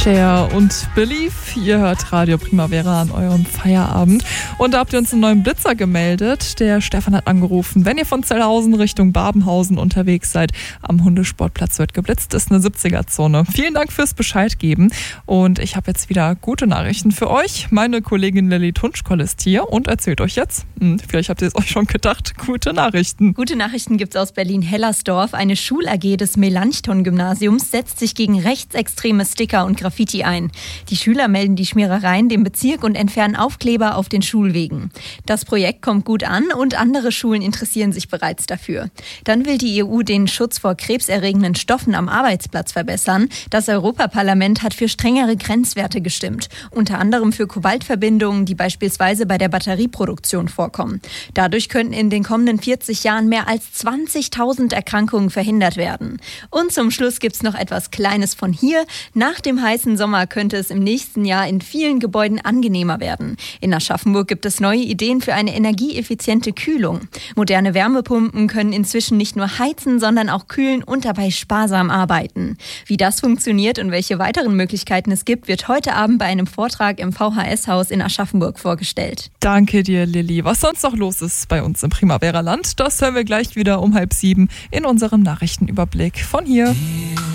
Cher und Believe. Ihr hört Radio Primavera an eurem Feierabend. Und da habt ihr uns einen neuen Blitzer gemeldet. Der Stefan hat angerufen. Wenn ihr von Zellhausen Richtung Babenhausen unterwegs seid, am Hundesportplatz wird geblitzt, ist eine 70er-Zone. Vielen Dank fürs Bescheid geben. Und ich habe jetzt wieder gute Nachrichten für euch. Meine Kollegin Lilly Tunschkoll ist hier und erzählt euch jetzt, vielleicht habt ihr es euch schon gedacht, gute Nachrichten. Gute Nachrichten gibt's aus Berlin-Hellersdorf. Eine Schul-AG des Melanchthon-Gymnasiums setzt sich gegen rechtsextreme Sticker und Graffiti ein. Die Schüler melden die Schmierereien dem Bezirk und entfernen Aufkleber auf den Schulwegen. Das Projekt kommt gut an und andere Schulen interessieren sich bereits dafür. Dann will die EU den Schutz vor krebserregenden Stoffen am Arbeitsplatz verbessern. Das Europaparlament hat für strengere Grenzwerte gestimmt. Unter anderem für Kobaltverbindungen, die beispielsweise bei der Batterieproduktion vorkommen. Dadurch könnten in den kommenden 40 Jahren mehr als 20.000 Erkrankungen verhindert werden. Und zum Schluss gibt's noch etwas Kleines von hier. Nach dem heißen Sommer könnte es im nächsten Jahr in vielen Gebäuden angenehmer werden. In Aschaffenburg gibt es neue Ideen für eine energieeffiziente Kühlung. Moderne Wärmepumpen können inzwischen nicht nur heizen, sondern auch kühlen und dabei sparsam arbeiten. Wie das funktioniert und welche weiteren Möglichkeiten es gibt, wird heute Abend bei einem Vortrag im VHS-Haus in Aschaffenburg vorgestellt. Danke dir, Lilly. Was sonst noch los ist bei uns im Primavera-Land, das hören wir gleich wieder um 6:30 in unserem Nachrichtenüberblick von hier.